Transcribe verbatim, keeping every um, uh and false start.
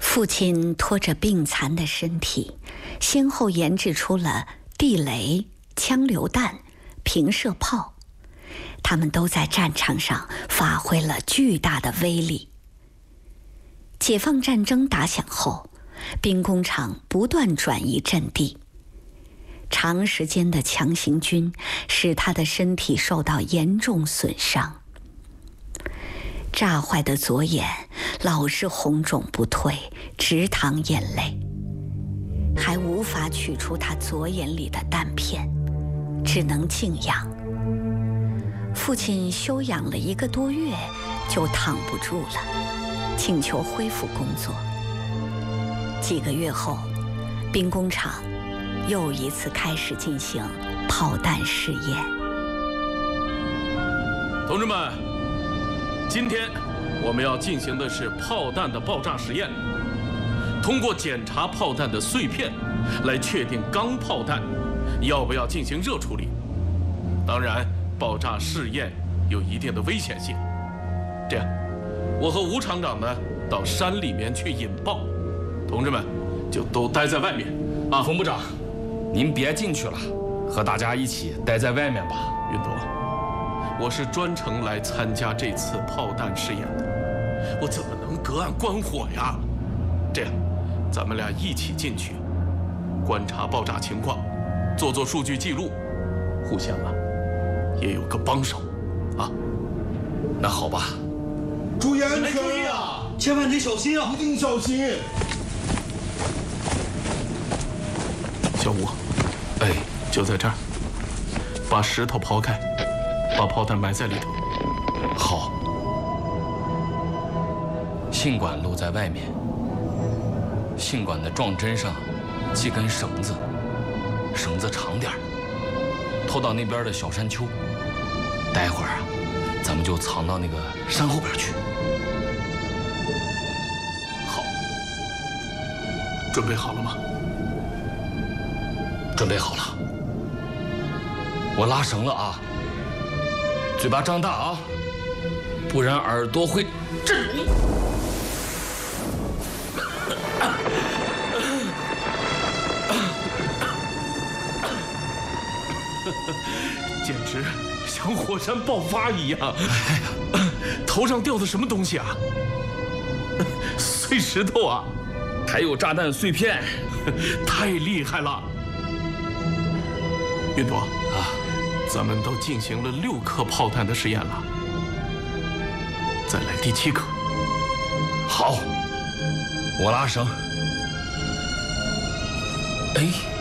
父亲拖着病残的身体，先后研制出了地雷、枪榴弹、平射炮，他们都在战场上发挥了巨大的威力。解放战争打响后，兵工厂不断转移阵地，长时间的强行军使他的身体受到严重损伤。炸坏的左眼老是红肿不退，直淌眼泪，还无法取出他左眼里的弹片，只能静养。父亲休养了一个多月，就躺不住了，请求恢复工作。几个月后，兵工厂又一次开始进行炮弹试验。 同志们，今天我们要进行的是炮弹的爆炸实验，通过检查炮弹的碎片来确定钢炮弹要不要进行热处理。当然，爆炸试验有一定的危险性。这样，我和吴厂长呢到山里面去引爆，同志们就都待在外面啊。 冯部长，您别进去了，和大家一起待在外面吧。 云朵，我是专程来参加这次炮弹试验的，我怎么能隔岸观火呀？这样，咱们俩一起进去，观察爆炸情况，做做数据记录，互相啊也有个帮手啊。 那好吧。 注意安全啊！ 千万得小心啊！ 一定小心。 小吴，哎，就在这儿，把石头刨开，把炮弹埋在里头。 好。信管露在外面，信管的撞针上系根绳子，绳子长点儿，拖到那边的小山丘。待会儿啊，咱们就藏到那个山后边去。 好，准备好了吗？ 准备好了。我拉绳了啊，嘴巴张大啊，不然耳朵会震聋。 简直像火山爆发一样！哎呀，头上掉的什么东西啊？碎石头啊！ 还有炸弹碎片， 太厉害了！云朵啊，咱们都进行了六颗炮弹的实验了，再来第七颗。 好，我拉绳。哎。